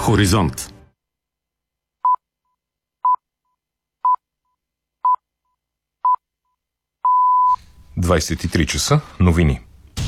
Хоризонт. – 23 часа. Новини.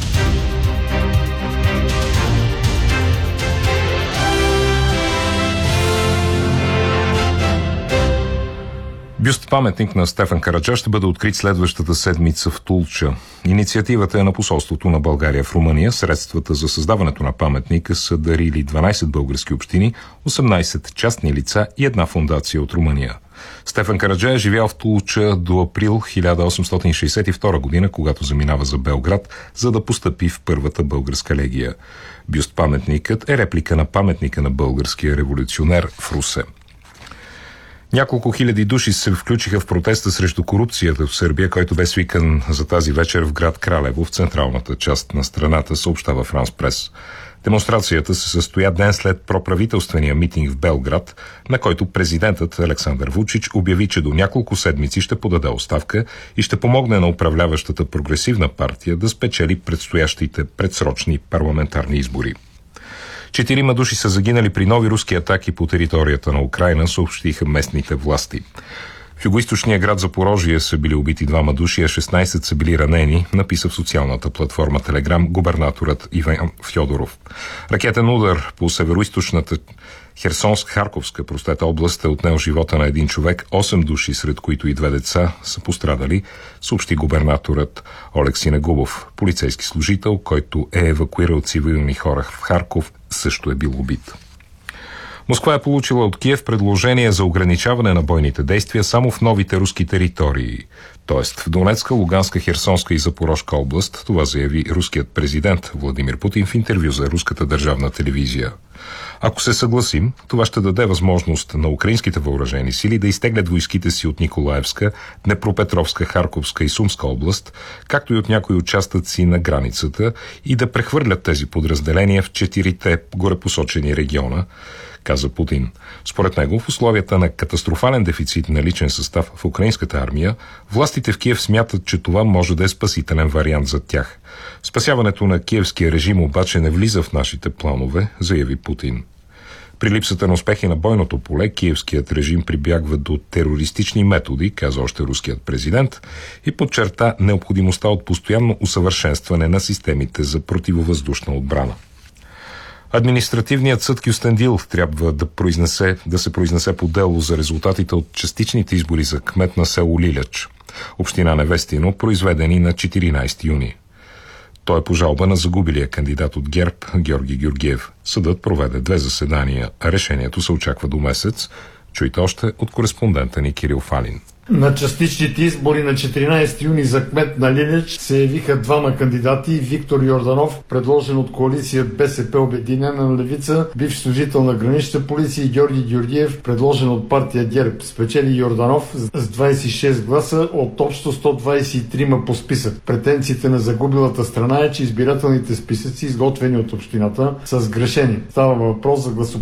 Бюст-паметник на Стефан Караджа ще бъде открит следващата седмица в Тулча. Инициативата е на посолството на България в Румъния. Средствата за създаването на паметника са дарили 12 български общини, 18 частни лица и една фондация от Румъния. Стефан Караджа е живял в Тулча до април 1862 година, когато заминава за Белград, за да постъпи в първата българска легия. Бюст-паметникът е реплика на паметника на българския революционер в Русе. Няколко хиляди души се включиха в протеста срещу корупцията в Сърбия, който бе свикан за тази вечер в град Кралево, в централната част на страната, съобщава Франс Прес. Демонстрацията се състоя ден след проправителствения митинг в Белград, на който президентът Александър Вучич обяви, че до няколко седмици ще подаде оставка и ще помогне на управляващата прогресивна партия да спечели предстоящите предсрочни парламентарни избори. 4 души са загинали при нови руски атаки по територията на Украйна, съобщиха местните власти. В югоизточния град Запорожие са били убити 2 души, а 16 са били ранени, написа в социалната платформа Телеграм губернаторът Иван Фьодоров. Ракетен удар по североизточната Херсонск-Харковска област е отнел живота на един човек, 8 души, сред които и 2 деца, са пострадали, съобщи губернаторът Олег Синегубов. Полицейски служител, който е евакуирал цивилни хора в Харков, също е бил убит. Москва е получила от Киев предложение за ограничаване на бойните действия само в новите руски територии, т.е. в Донецка, Луганска, Херсонска и Запорожка област. Това заяви руският президент Владимир Путин в интервю за руската държавна телевизия. Ако се съгласим, това ще даде възможност на украинските въоръжени сили да изтеглят войските си от Николаевска, Днепропетровска, Харковска и Сумска област, както и от някои участъци на границата, и да прехвърлят тези подразделения в 4 горепосочени региона, каза Путин. Според него, в условията на катастрофален дефицит на личен състав в украинската армия, властите в Киев смятат, че това може да е спасителен вариант за тях. Спасяването на киевския режим обаче не влиза в нашите планове, заяви Путин. При липсата на успехи на бойното поле, киевският режим прибягва до терористични методи, каза още руският президент, и подчерта необходимостта от постоянно усъвършенстване на системите за противовъздушна отбрана. Административният съд Кюстендил трябва да се произнесе по дело за резултатите от частичните избори за кмет на село Лиляч, община Невестино, произведени на 14 юни. Той е по жалба на загубилия кандидат от ГЕРБ Георги Георгиев. Съдът проведе 2 заседания, а решението се очаква до месец. Чуйте още от кореспондента ни Кирил Фалин. На частичните избори на 14 юни за кмет на Лиляч се явиха 2 кандидати. Виктор Йорданов, предложен от коалиция БСП Обединена левица, бивш служител на граничната полиция, и Георги Георгиев, предложен от партия ГЕРБ. Спечели Йорданов с 26 гласа от общо 123 по списък. Претенциите на загубилата страна е, че избирателните списъци, изготвени от общината, са сгрешени. Става въпрос за гласоподаване